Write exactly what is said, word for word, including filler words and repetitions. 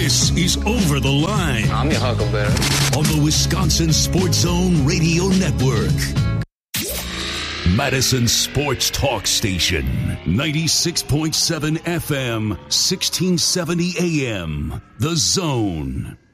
This is Over the Line. I'm your Huckleberry. On the Wisconsin Sports Zone Radio Network. Madison Sports Talk Station. ninety-six point seven F M, sixteen seventy A M. The Zone.